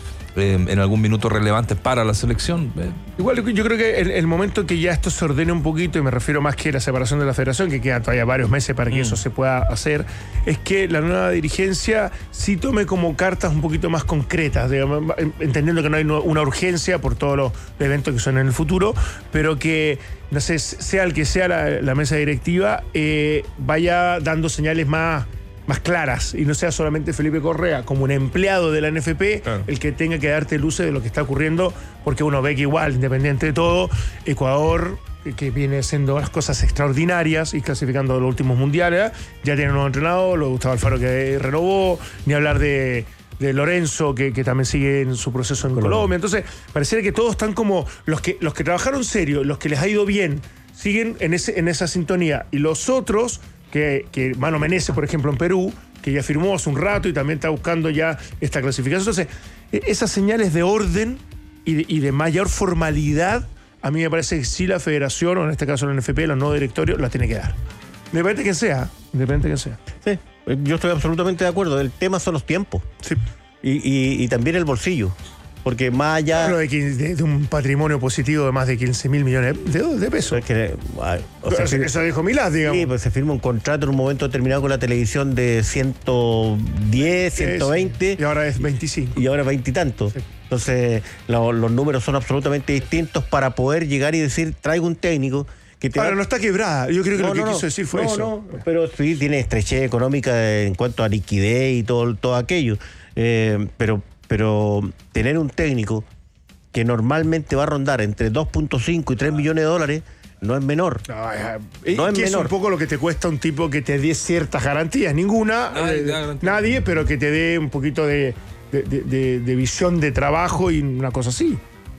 eh, en algún minuto relevantes para la selección. Eh, igual yo creo que el, el momento que ya esto se ordene un poquito, y me refiero más que la separación de la federación, que quedan todavía varios meses para que Mm. eso se pueda hacer, es que la nueva dirigencia sí tome como cartas un poquito más concretas, digamos, entendiendo que no hay una urgencia por todos los eventos que son en el futuro, pero que, no sé, sea el que sea la, la mesa directiva, eh, vaya dando señales más... más claras y no sea solamente Felipe Correa como un empleado de la N F P Claro. el que tenga que darte luces de lo que está ocurriendo, porque uno ve que igual, independiente de todo, Ecuador, que viene haciendo las cosas extraordinarias y clasificando los últimos mundiales, ya tiene un nuevo entrenador, lo Gustavo Alfaro que renovó, ni hablar de, de Lorenzo que, que también sigue en su proceso en Colombia. Colombia. Entonces, pareciera que todos están como los que, los que trabajaron serio, los que les ha ido bien, siguen en, ese, en esa sintonía, y los otros que, que Mano Menezes, por ejemplo, en Perú, que ya firmó hace un rato y también está buscando ya esta clasificación. Entonces, esas señales de orden y de, y de mayor formalidad, a mí me parece que sí la federación, o en este caso la N F P, los nuevos directorios, la tiene que dar. Independiente de quién sea, independiente de quién sea. Sí, yo estoy absolutamente de acuerdo. El tema son los tiempos. Sí. Y, y, y también el bolsillo. Porque más allá... Hablo de, de, de un patrimonio positivo de más de quince mil millones de, de pesos. Es que, o sea, eso, eso dijo Milad, digamos. Sí, pues se firma un contrato en un momento determinado con la televisión de ciento diez, ciento veinte. Es, y ahora es veinticinco. Y ahora veinte y tantos. Sí. Entonces, lo, los números son absolutamente distintos para poder llegar y decir, traigo un técnico que te Ahora va... no está quebrada. Yo creo que no, lo que no, quiso decir fue no, eso. No, pero sí tiene estrechez económica en cuanto a liquidez y todo, todo aquello. Eh, pero, pero tener un técnico que normalmente va a rondar entre dos punto cinco y tres millones de dólares, no es menor. No, es, no es que menor. Es un poco lo que te cuesta un tipo que te dé ciertas garantías. Ninguna, Nadie, eh, garantía. nadie, pero que te dé un poquito de, de, de, de, de visión de trabajo y una cosa así.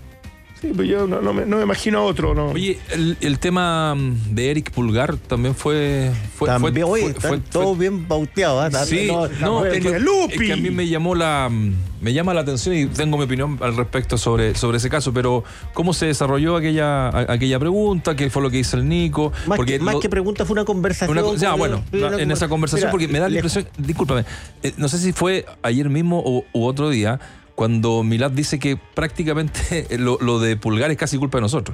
Sí, pero yo no, no, me, no me imagino otro. No. Oye, el, el tema de Eric Pulgar también fue... fue También, fue, oye, fue, están fue, todos fue, bien bauteados. ¿eh? Sí, no, no, no, es que, Lupi. es que a mí me llamó la me llama la atención y tengo mi opinión al respecto sobre, sobre ese caso, pero cómo se desarrolló aquella, a, aquella pregunta, qué fue lo que hizo el Nico. Más, porque que, más lo, que pregunta fue una conversación. una, ya, bueno, una, en una, esa conversación, mira, porque me da la le, impresión, discúlpame, eh, no sé si fue ayer mismo o, u otro día, cuando Milad dice que prácticamente lo, lo de Pulgar es casi culpa de nosotros.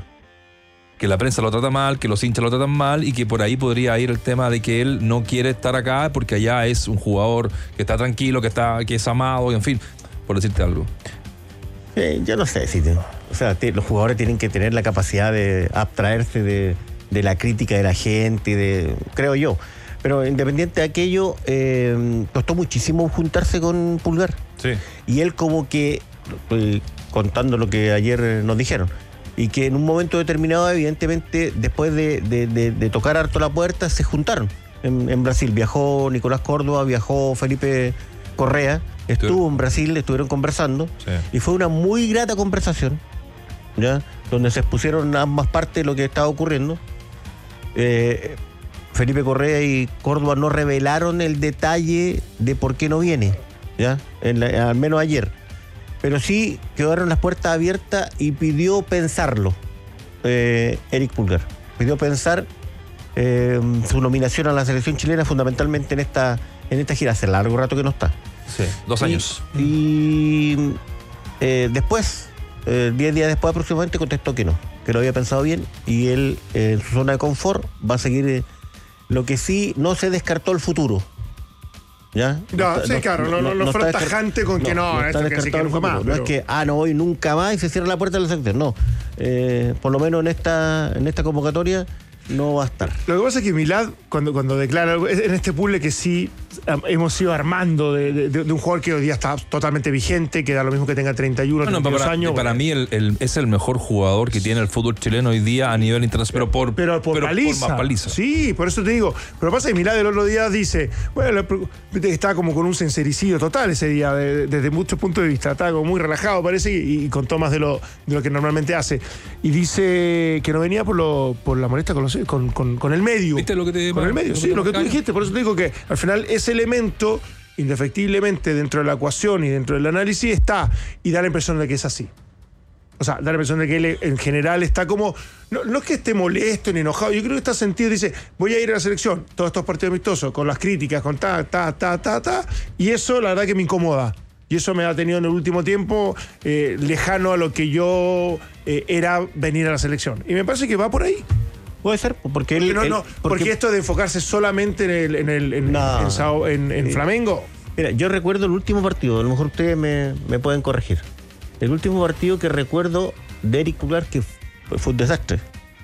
Que la prensa lo trata mal, que los hinchas lo tratan mal y que por ahí podría ir el tema de que él no quiere estar acá porque allá es un jugador que está tranquilo, que está que es amado, en fin, por decirte algo. Eh, yo no sé si te, o sea, te, los jugadores tienen que tener la capacidad de abstraerse de, de la crítica de la gente, de, creo yo. Pero independiente de aquello, eh, costó muchísimo juntarse con Pulgar. Sí. Y él como que, estoy contando lo que ayer nos dijeron, y que en un momento determinado, evidentemente, después de, de, de, de tocar harto la puerta, se juntaron en, en Brasil. Viajó Nicolás Córdoba, viajó Felipe Correa, estuvo en Brasil, estuvieron conversando, sí. Y fue una muy grata conversación, ¿ya? Donde se expusieron ambas partes de lo que estaba ocurriendo. Eh, Felipe Correa y Córdoba no revelaron el detalle de por qué no viene, ¿ya? En la, al menos ayer. Pero sí quedaron las puertas abiertas y pidió pensarlo, eh, Eric Pulgar. Pidió pensar eh, su nominación a la selección chilena fundamentalmente en esta, en esta gira. Hace largo rato que no está. Sí, dos y, años. Y eh, después, eh, diez días después aproximadamente, contestó que no, que lo había pensado bien y él eh, en su zona de confort va a seguir. Eh, lo que sí no se descartó el futuro. ¿Ya? No, No, sí, no, claro, no, no, no, no, no fueron está descart- tajante con que no, no está esto que sí que descartado el nunca más. futuro. No es pero- que, ah, no, hoy nunca más y se cierra la puerta de la selección. No, eh, por lo menos en esta, en esta convocatoria no va a estar. Lo que pasa es que Milad, cuando, cuando declara algo, es en este puzzle que sí am- hemos ido armando de, de- de un jugador que hoy día está totalmente vigente, que da lo mismo que tenga treinta y uno, Bueno, treinta y dos para, años. para porque- mí el, el- es el mejor jugador que tiene el fútbol chileno hoy día a nivel internacional, pero por, Pero por paliza. más paliza. Sí, por eso te digo. Pero pasa que Milad el otro día dice, bueno, está como con un sincericidio total ese día, de- desde muchos puntos de vista. Está como muy relajado, parece, y, y contó más de lo, de lo que normalmente hace. Y dice que no venía por lo por la molestia con, los- con, con, con el medio. ¿Viste lo que te- Con el medio, lo que sí, te lo que tú marcaron? dijiste. Por eso te digo que al final ese elemento, indefectiblemente dentro de la ecuación y dentro del análisis, está y da la impresión de que es así. O sea, da la impresión de que él en general está como... No, no es que esté molesto ni enojado, yo creo que está sentido, dice, voy a ir a la selección, todos estos partidos amistosos, con las críticas, con ta, ta, ta, ta, ta, y eso la verdad que me incomoda. Y eso me ha tenido en el último tiempo eh, lejano a lo que yo eh, era venir a la selección. Y me parece que va por ahí. Puede ser, porque él... Porque, no, él- no, porque esto de enfocarse solamente en, el, en, el, en, No. en Sao- en- en Sí. Flamengo... Mira, yo recuerdo el último partido, a lo mejor ustedes me, me pueden corregir. El último partido que recuerdo de Eric Pulgar que fue, fue un desastre.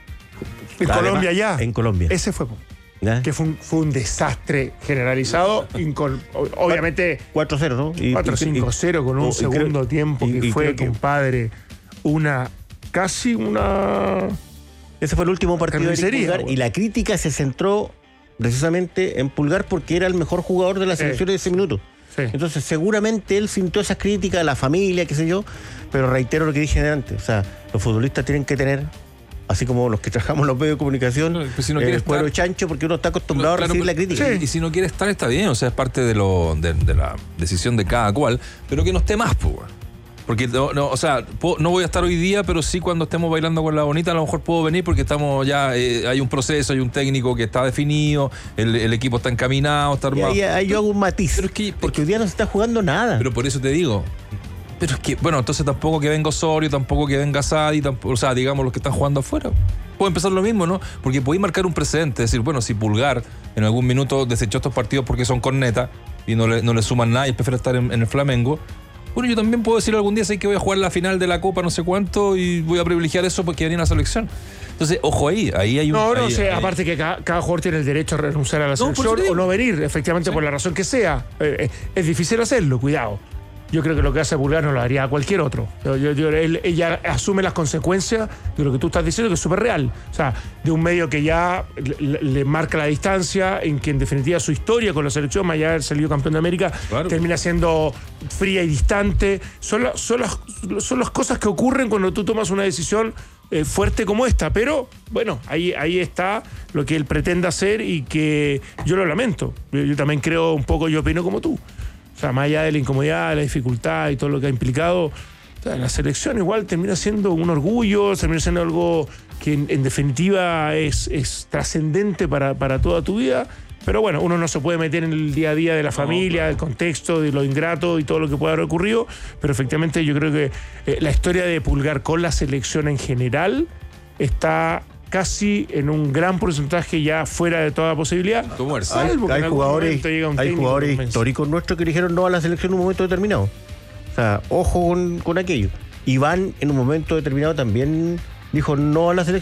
En Además, Colombia ya. En Colombia. Ese fue. po. ¿Ya? Que fue un, fue un desastre generalizado. incol- o- obviamente cuatro cero, ¿no? Y- cuatro y- cinco cero con un y creo- segundo tiempo y- que y fue, creo que- compadre, una. Casi una. Ese fue el último partido de Eric Carnicería, Pulgar bueno. y la crítica se centró precisamente en Pulgar porque era el mejor jugador de la selección Sí. de ese minuto. Sí. Entonces seguramente él sintió esas críticas, la familia, qué sé yo, pero reitero lo que dije antes, o sea, los futbolistas tienen que tener, así como los que trabajamos en los medios de comunicación, No, pues si no el quieres cuero estar- chancho porque uno está acostumbrado Claro, a recibir pero- la crítica. Y, y si no quiere estar, está bien, o sea, es parte de lo de, de la decisión de cada cual, pero que no esté más, pues, weón. Porque, no, no, o sea, puedo- no voy a estar hoy día, pero sí cuando estemos bailando con la bonita, a lo mejor puedo venir porque estamos ya, eh, hay un proceso, hay un técnico que está definido, el, el equipo está encaminado, está Y armado. ahí, ahí yo hago un matiz, Pero es que- porque hoy día no se está jugando nada. Pero por eso te digo. Pero es que, bueno, entonces tampoco que venga Osorio, tampoco que venga Sadi, tampoco, o sea, digamos los que están jugando afuera. Puede empezar lo mismo, ¿no? Porque podéis marcar un precedente, decir, bueno, si Pulgar en algún minuto desechó estos partidos porque son corneta y no le, no le suman nada y prefiere estar en, en el Flamengo. Bueno, yo también puedo decir algún día, sé que voy a jugar la final de la Copa no sé cuánto y voy a privilegiar eso porque venía a la selección. Entonces, ojo ahí, ahí hay un... No, no ahí- sé, ahí- aparte que cada, cada jugador tiene el derecho a renunciar a la No, por eso selección te o digo. no venir, efectivamente, Sí. por la razón que sea. Eh, eh, es difícil hacerlo, cuidado. Yo creo que lo que hace Pulgar no lo haría a cualquier otro. Yo- yo- yo- él- ella asume las consecuencias de lo que tú estás diciendo, que es súper real. O sea, de un medio que ya le, le marca la distancia, en que en definitiva su historia con la selección, más allá de haber salido campeón de América, Claro. termina siendo fría y distante. Son, la- son, las, son las cosas que ocurren cuando tú tomas una decisión eh, fuerte como esta. Pero, bueno, ahí, ahí está lo que él pretende hacer y que yo lo lamento. Yo, yo también creo un poco, yo opino como tú. O sea, más allá de la incomodidad, la dificultad y todo lo que ha implicado, o sea, la selección igual termina siendo un orgullo, termina siendo algo que en, en definitiva es, es trascendente para, para toda tu vida. Pero bueno, uno no se puede meter en el día a día de la familia, claro. el contexto, de lo ingrato y todo lo que pueda haber ocurrido. Pero efectivamente yo creo que eh, la historia de Pulgar con la selección en general está casi en un gran porcentaje ya fuera de toda posibilidad. Como Erce. Hay, Salvo que hay en algún jugadores, momento llega un hay técnico jugadores que convence. históricos nuestros que dijeron no a la selección en un momento determinado. O sea, ojo con, con aquello. Iván en un momento determinado también dijo no a la selección.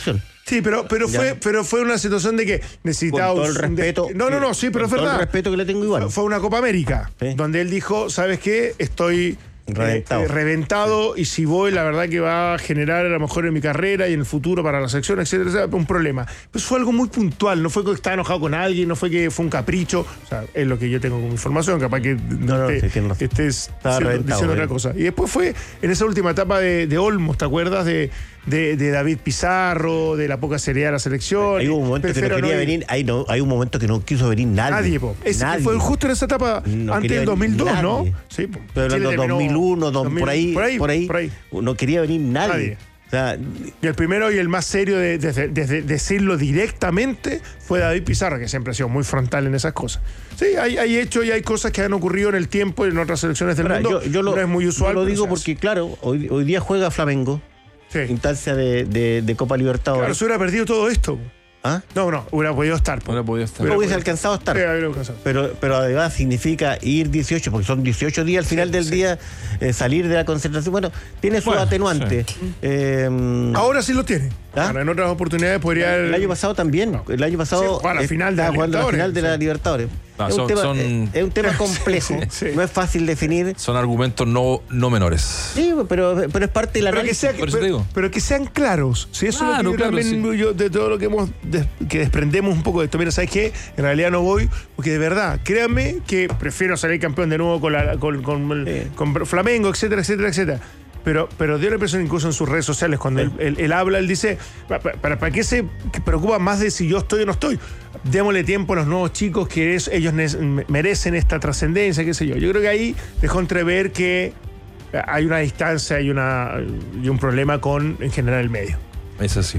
Sí, pero, pero, fue, pero fue una situación de que necesitaba... Con todo el respeto. De, no, no, no, sí, pero es con verdad. Todo el respeto que le tengo igual. Fue, fue una Copa América, ¿Sí? donde él dijo, ¿sabes qué? Estoy... Reventado. Eh, reventado sí. Y si voy, la verdad que va a generar a lo mejor en mi carrera y en el futuro para la selección, etcétera, etcétera, un problema. Pues fue algo muy puntual, no fue que estaba enojado con alguien, no fue que fue un capricho, o sea, es lo que yo tengo como información, capaz que no, no, te, sí, que estés diciendo, diciendo eh. otra cosa. Y después fue en esa última etapa de, de Olmos, ¿te acuerdas? De, de, de David Pizarro, de la poca seriedad de la selección. Hay un momento que no quería no venir, hay, no, hay un momento que no quiso venir nadie. Nadie, po. Es, nadie. Fue justo en esa etapa, no antes del dos mil dos, nadie. ¿no? Sí, po. Pero en los dos mil uno, dos mil, por, ahí, por, ahí, por, ahí, por ahí, no quería venir nadie. nadie. O sea, y el primero y el más serio de, de, de, de decirlo directamente fue David Pizarro, que siempre ha sido muy frontal en esas cosas. Sí, hay, hay hechos y hay cosas que han ocurrido en el tiempo y en otras selecciones del Ahora, mundo. Yo, yo lo, no es muy usual. Yo lo digo porque, claro, hoy, hoy día juega Flamengo. Sí. Instancia de, de, de Copa Libertadores. Claro, se hubiera perdido todo esto. ¿Ah? No, no, hubiera podido estar. Hubiera podido estar. No hubiese alcanzado a estar. Sí, hubiera alcanzado. Pero, pero además significa ir dieciocho, porque son dieciocho días al final sí, del sí. día, eh, salir de la concentración. Bueno, tiene su bueno, atenuante. Sí. Eh, Ahora sí lo tiene. ¿Ah? Ahora en otras oportunidades podría. El, el año pasado también. No. El año pasado. Sí, a la final de la jugando la final de sí. la Libertadores. No, es, son, un tema, son... es, es un tema complejo. Sí, sí. No es fácil definir. Son argumentos no, no menores. Sí, pero, pero es parte de la pero que, sea, pero, pero que sean claros. Si eso claro, es lo que yo claro, también, sí. yo, de todo lo que hemos des, que desprendemos un poco de esto. Mira, ¿sabes qué? En realidad no voy, porque de verdad, créanme que prefiero salir campeón de nuevo con, la, con, con, el, sí. con Flamengo, etcétera, etcétera, etcétera. Pero, pero dio la impresión incluso en sus redes sociales, cuando sí. él, él, él habla, él dice, ¿para, para, ¿para qué se preocupa más de si yo estoy o no estoy? Démosle tiempo a los nuevos chicos, que es, ellos merecen esta trascendencia, qué sé yo. Yo creo que ahí dejó entrever que hay una distancia y, una, y un problema con, en general, el medio. Es así.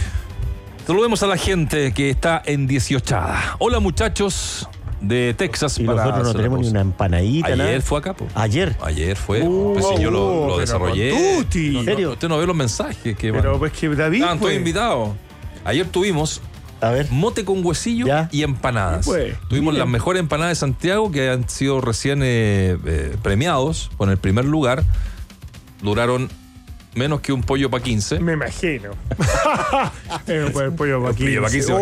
Saludemos a la gente que está en dieciochada. Hola, muchachos de Texas. Y para nosotros no tenemos ni una empanadita. Ayer nada. fue acá, po. Ayer. Ayer fue. Uh, pues si yo lo, lo desarrollé. Tuti. No, ¿En serio? No, usted no ve los mensajes que Pero van. pues que David. Estaban todos invitados. Ayer tuvimos a ver. mote con huesillo ¿Ya? y empanadas. Pues, tuvimos bien. las mejores empanadas de Santiago que han sido recién eh, eh, premiados con el primer lugar. Duraron menos que un pollo pa' quince. Me imagino. el pollo pa' quince. Pollo pa' quince,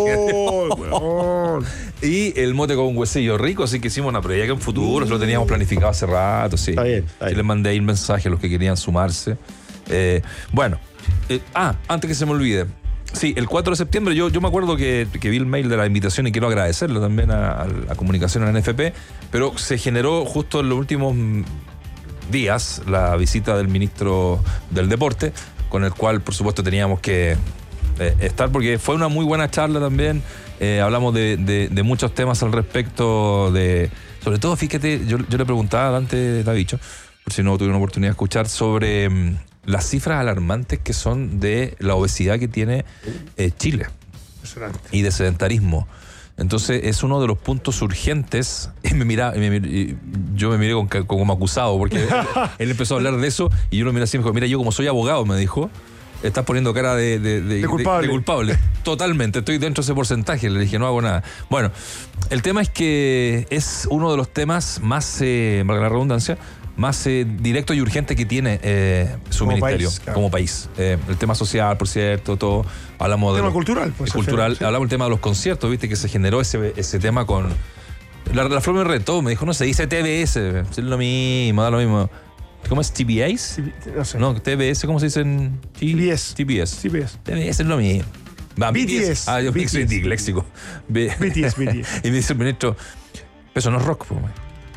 oh, y el mote con un huesillo rico, así que hicimos una previa que en futuro, eso lo teníamos planificado hace rato, sí. Está bien, está Sí, bien. les mandé ahí un mensaje a los que querían sumarse. Eh, bueno, eh, ah, antes que se me olvide. Sí, el cuatro de septiembre yo, yo me acuerdo que, que vi el mail de la invitación y quiero agradecerlo también a, a la comunicación en la N F P, pero se generó justo en los últimos días la visita del ministro del Deporte, con el cual por supuesto teníamos que eh, estar, porque fue una muy buena charla también. Eh, hablamos de, de, de muchos temas al respecto, de sobre todo, fíjate, yo, yo le preguntaba a Dante Davicho, por si no tuvieron oportunidad de escuchar, sobre um, las cifras alarmantes que son de la obesidad que tiene eh, Chile y de sedentarismo. Entonces es uno de los puntos urgentes. Y me mira, me, y yo me miré con, con, como acusado, porque él, él empezó a hablar de eso y yo lo miré así y me dijo, mira, yo como soy abogado, me dijo, estás poniendo cara de, de, de, de culpable. De, de culpable. Totalmente, estoy dentro de ese porcentaje. Le dije, no hago nada. Bueno, el tema es que es uno de los temas más, eh, valga la redundancia, más eh, directo y urgente que tiene eh, su como ministerio país, claro. como país. Eh, el tema social, por cierto, todo. Hablamos el de tema lo, cultural. Pues, cultural. Sí. Hablamos del tema de los conciertos, viste, que se generó ese, ese tema con... La, la Flor me retó, me dijo, no se dice T B S, es lo mismo, da lo mismo. ¿Cómo es? ¿T B S? No sé. No, T B S, ¿cómo se dice en...? T B S. T B S. T B S. T B S es lo mismo. Va, B T S. Ah, yo B T S. soy disléxico. B T S, B T S. Y me dice el ministro, eso no es rock, pues,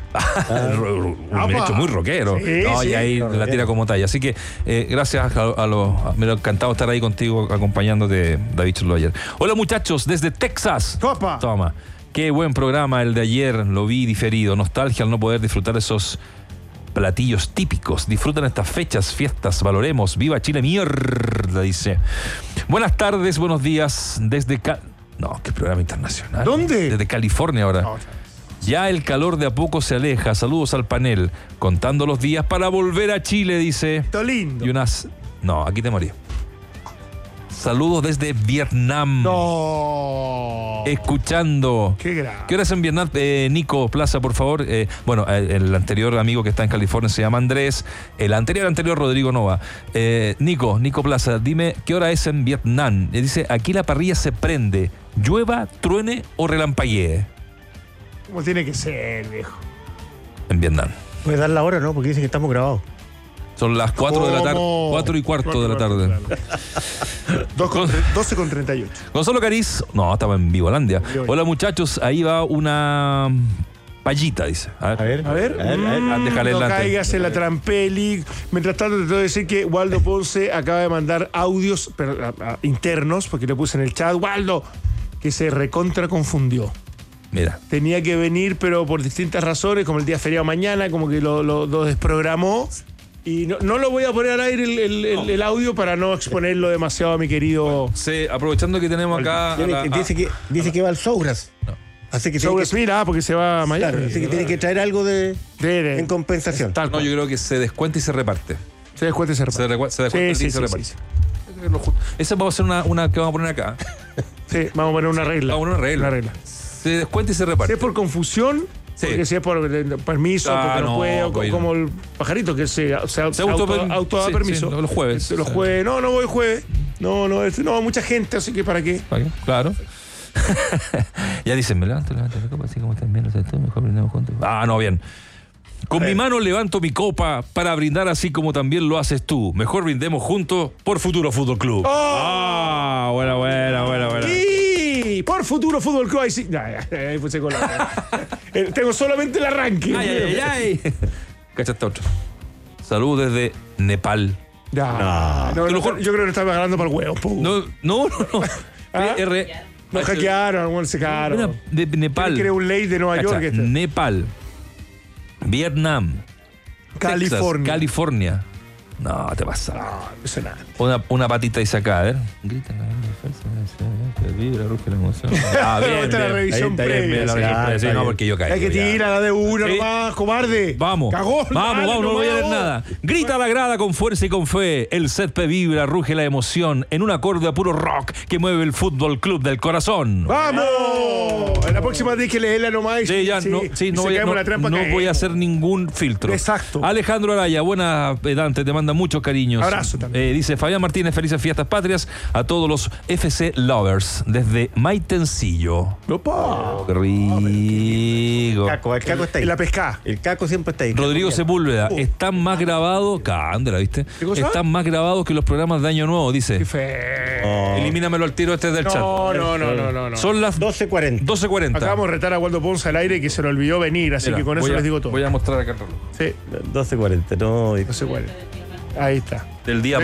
un ministro muy rockero. Sí, no, sí, y ahí claro, la tira bien. como talla. Así que eh, gracias a, a los. Me ha encantado estar ahí contigo, acompañándote, David Churlo, ayer. Hola, muchachos, desde Texas. Copa. Toma. Qué buen programa el de ayer, lo vi diferido. Nostalgia al no poder disfrutar esos platillos típicos. Disfrutan estas fechas, fiestas, valoremos. ¡Viva Chile, mierda! Dice. Buenas tardes, buenos días, desde. Ca- no, qué programa internacional. ¿Dónde? Desde California ahora. No, Ya el calor de a poco se aleja. Saludos al panel. Contando los días para volver a Chile, dice. Está lindo. Y unas. No, aquí te morí. Saludos desde Vietnam. No. Escuchando. Qué grave. ¿Qué hora es en Vietnam? Eh, Nico Plaza, por favor. Eh, bueno, el, el anterior amigo que está en California se llama Andrés. El anterior, anterior, Rodrigo Nova. Eh, Nico, Nico Plaza, dime, ¿qué hora es en Vietnam? Y dice, aquí la parrilla se prende. Llueva, truene o relampaguee. Como tiene que ser, viejo. En Vietnam. Puedes dar la hora, ¿no? Porque dicen que estamos grabados. Son las cuatro de la tarde. ¿Cómo? cuatro y cuarto Cuatro de la tarde. Claro. doce con treinta y ocho. Gonzalo Cariz. No, estaba en Vivolandia. Vivolandia. Hola, muchachos. Ahí va una payita, dice. A ver. A ver, A ver, a ver, a ver. mm, déjale no adelante. caigas en la trampeli. Mientras tanto, te tengo que decir que Waldo Ponce acaba de mandar audios pero, a- a- internos, porque le puse en el chat, Waldo, que se recontra confundió. Mira. Tenía que venir, pero por distintas razones, como el día feriado mañana, como que lo, lo- lo desprogramó. Y no, no lo voy a poner al aire el, el- el- el audio para no exponerlo demasiado a mi querido. Sí, aprovechando que tenemos acá. a Tiene la- que- a- dice, que, dice que va al Sogras. Así que tiene Sobre que, mira, porque se va mañana. claro, así que tiene que traer algo de, De- de- en compensación. Tal No, cual. yo creo que se descuenta y se reparte. Se descuenta y se reparte. Se, recua- se descuenta Sí, el día sí, y se sí, reparte. sí, Esa vamos a hacer una, una que vamos a poner acá. Sí, vamos a poner una regla. Vamos a poner una regla. Una regla. Se descuenta y se Si reparte. es por confusión, Sí. porque si es por eh, permiso, Ah, porque no, no, puede, o co- pues, como el pajarito que se, se, se Se auto- auto, auto da sí, permiso. sí, los jueves. Los jueves. No, no voy jueves. No, no, es- no, mucha gente, así que ¿para qué? Claro. Ya dicen, me levanto, levanto la copa, así como están viendo, mejor brindemos juntos. Ah, no, bien. Con mi mano levanto mi copa para brindar así como también lo haces tú. Mejor brindemos juntos por Futuro Fútbol Club. Ah, buena, buena, buena, buena. Y por Futuro Fútbol Club, ahí sí. Ya, ya, ahí puse con la. Eh, Tengo solamente el arranque. Ay, ay, ay, ay. Cachaste otro. Salud desde Nepal. Ya. No, Te lo no, juro. yo creo que lo estaba agarrando para el huevo. po. No, no, no. no. ¿Ah? P R. Nos hackearon, bueno, se cagaron. Una de Nepal. Tiene que un ley de Nueva Cacha, York. Este. Nepal. Vietnam. California. Texas, California. No, te pasa. Ah, impresionante. Una, una patita y saca, a ver. Grita la fuerza, vibra, ruge la emoción. Ah, bien, Esta es la bien. revisión Ahí está bien, previa. Bien, la sí. revisión Ah, previa, sí, está no, bien. porque yo caí. Hay que ya. tirar de una Sí. nomás, cobarde. Vamos, Cagón, vamos, dale vamos, no voy a ver nomás. nada. Grita la grada con fuerza y con fe. El césped vibra, ruge la emoción en un acorde a puro rock que mueve el Fútbol Club del corazón. ¡Vamos! En la próxima vez que leerla nomás. y- Sí, ya sí, no, sí, y no, se voy, a- caemos no- la trampa, no caemos. voy a hacer ningún filtro. Exacto. Alejandro Araya, buena Dante, te manda muchos cariños. Abrazo también. Eh, dice Fabián Martínez, felices fiestas patrias a todos los F C lovers desde Maitencillo. Opa. Oh, qué rico. Caco, el caco está ahí. En la pesca. El caco siempre está ahí. Rodrigo Sepúlveda, están más grabados. Cándela, ¿viste? ¿Qué cosa? Están más grabados que los programas de Año Nuevo, dice. Qué feo. Oh. Elimínamelo al tiro este del chat. No, no, no, no, no, no. Son las doce cuarenta. doce cuarenta. Acabamos de retar a Waldo Ponce al aire que se le olvidó venir, así Mira, que con eso voy a- les digo todo. Voy a mostrar acá el reloj. Sí, doce cuarenta, no. no sé cuál. Ahí está. Del día De